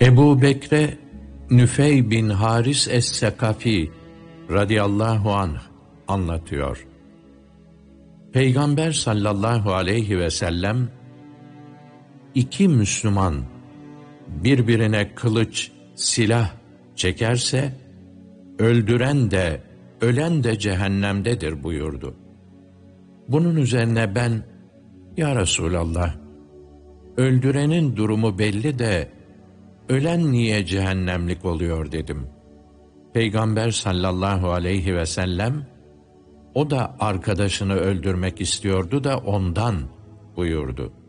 Ebu Bekre Nüfey bin Haris Es-Sekafi radıyallahu anh anlatıyor. Peygamber sallallahu aleyhi ve sellem, iki Müslüman birbirine kılıç, silah çekerse, öldüren de, ölen de cehennemdedir buyurdu. Bunun üzerine ben, ya Resulallah, öldürenin durumu belli de, ölen niye cehennemlik oluyor dedim. Peygamber sallallahu aleyhi ve sellem, o da arkadaşını öldürmek istiyordu da ondan buyurdu.